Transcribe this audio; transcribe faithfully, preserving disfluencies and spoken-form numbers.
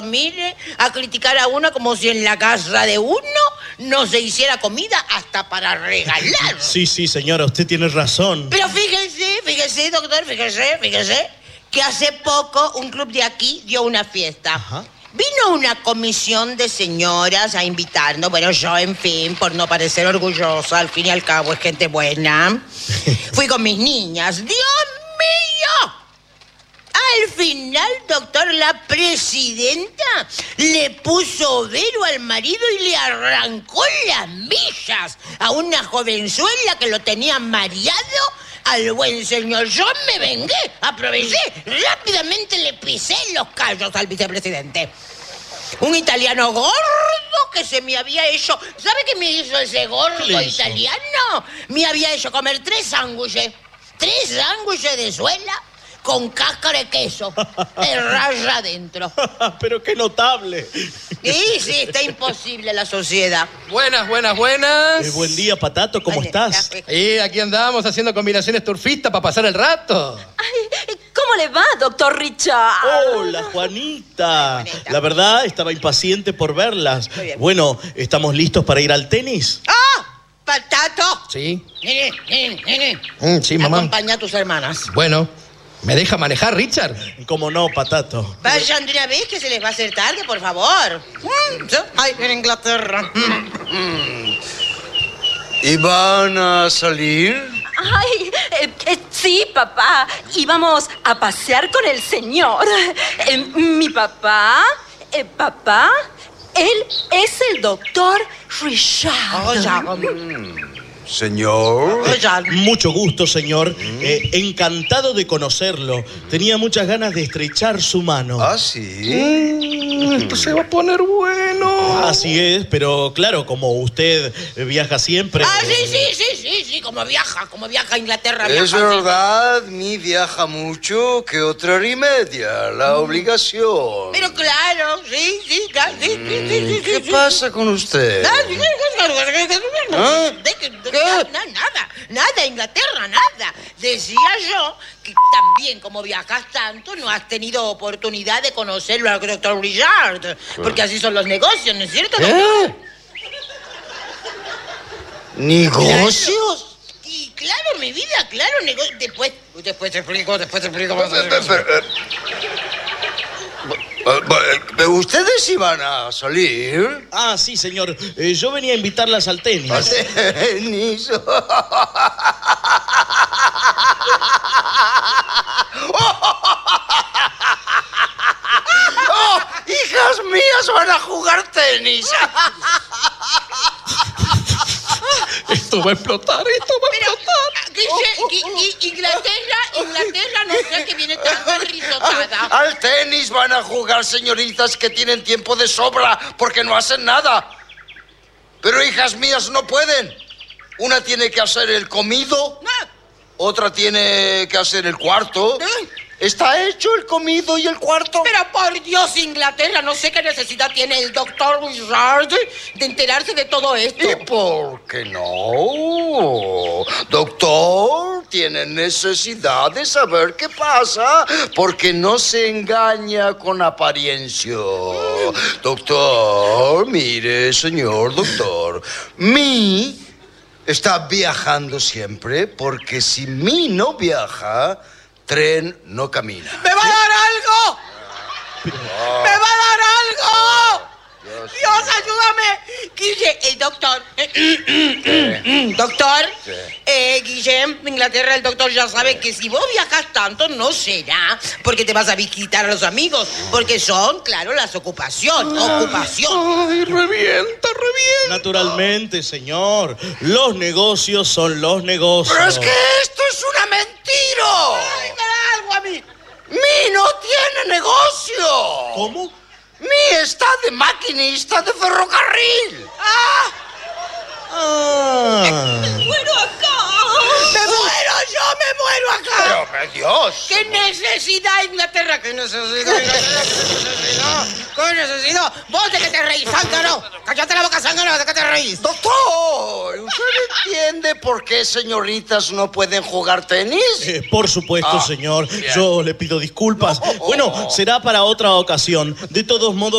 mire, a criticar a uno como si en la casa de uno no se hiciera comida hasta para regalar. Sí, sí, señora, usted tiene razón. Pero fíjese, fíjese, doctor, fíjese, fíjese, que hace poco un club de aquí dio una fiesta. Ajá. Vino una comisión de señoras a invitarnos. Bueno, yo, en fin, por no parecer orgullosa, al fin y al cabo es gente buena. Fui con mis niñas. ¡Dios mío! Al final, doctor, la presidenta le puso vero al marido y le arrancó las millas a una jovenzuela que lo tenía mareado al buen señor. Yo me vengué, aproveché, rápidamente le pisé los callos al vicepresidente. Un italiano gordo que se me había hecho... ¿Sabe qué me hizo ese gordo italiano? Me había hecho comer tres sándwiches. Tres sándwiches de suela con cáscara de queso, de raya adentro. Pero qué notable. Sí, sí, está imposible la sociedad. Buenas, buenas, buenas. Eh, buen día, Patato, ¿cómo Vale, estás? ya, Y aquí andamos haciendo combinaciones turfistas para pasar el rato. Ay, ¿cómo le va, doctor Richard? Hola, Juanita. Juanita. La verdad, estaba impaciente por verlas. Muy bien. Bueno, ¿estamos listos para ir al tenis? ¡Ah! ¡Patato! Sí. Nene, nene, nene. Mm, sí, mamá. Acompaña a tus hermanas. Bueno, ¿me deja manejar, Richard? ¿Cómo no, Patato? Vayan de una vez que se les va a hacer tarde, por favor. Mm, ¿sí? Ay, en Inglaterra. Mm. ¿Y van a salir? Ay, eh, eh, sí, papá. Íbamos a pasear con el señor. Eh, mi papá, eh, papá, él es el doctor Richard. Oh, ya. Señor. Oh, ya. Mucho gusto, señor. Eh, encantado de conocerlo. Tenía muchas ganas de estrechar su mano. ¿Ah, sí? Mm, esto se va a poner bueno. Así es, pero claro, como usted viaja siempre... Ah, sí, sí, sí, sí, sí, como viaja, como viaja a Inglaterra. Es viaja, verdad, mi viaja mucho, que otra remedia, la obligación. sí. Pero claro, sí, sí, claro, sí, sí, sí, sí, ¿Qué sí, sí. pasa con usted? Ah, sí, sí, sí, sí, sí, ¿Ah? de que- de- ¿Qué? na- Nada, nada, Inglaterra, nada. Decía yo que también, como viajas tanto, no has tenido oportunidad de conocerlo al doctor Richard. Porque así son los negocios, ¿no es cierto, doctor? ¿Eh? ¿Negocios? Y claro, mi vida, claro, nego- después, después te explico, después te explico. Pero, pero, eh, eh, ¿Ustedes iban a salir? Ah, sí, señor. Eh, yo venía a invitarlas al tenis. Tenis. ¡Oh, hijas mías van a jugar tenis! Esto va a explotar, esto va a Pero, explotar. Guille, Gui- Gui- Inglaterra, Inglaterra, no sé qué viene tan risotada. Al tenis van a jugar señoritas que tienen tiempo de sobra porque no hacen nada. Pero hijas mías no pueden. Una tiene que hacer el comido, otra tiene que hacer el cuarto. ¿Está hecho el comido y el cuarto? Pero por Dios, Inglaterra, no sé qué necesidad tiene el doctor Richard de enterarse de todo esto. ¿Y por qué no? Doctor, tiene necesidad de saber qué pasa porque no se engaña con apariencia. Doctor, mire, señor doctor, mi está viajando siempre porque si mi no viaja, tren no camina. ¡Me va a dar algo! ¡Me va a dar algo! Dios, ¡Dios, ayúdame! Guille, el doctor... Doctor, Sí. eh, Guillem, Inglaterra, el doctor ya sabe que si vos viajas tanto no será porque te vas a visitar a los amigos, porque son, claro, las ocupaciones. Ocupación. Ay, revienta, revienta. Naturalmente, señor. Los negocios son los negocios. Pero es que esto es una mentira. ¡Ay, me da algo a mí! Mi no tiene negocio. ¿Cómo? Mi está de maquinista de ferrocarril. ¡Ah! Ah. ¡Bueno, acá! ¡Me muero! ¡Yo me muero acá! Pero, Dios. ¿Qué necesidad, Inglaterra? ¿Qué necesidad, Inglaterra? ¿Qué necesidad? ¿Qué necesidad? ¿Vos de qué te reís, zángano? ¡Cállate la boca, zángano! ¿De qué te reís? Doctor, ¿usted entiende por qué señoritas no pueden jugar tenis? Eh, por supuesto, Ah, señor. bien. Yo le pido disculpas. No. Bueno, será para otra ocasión. De todos modos...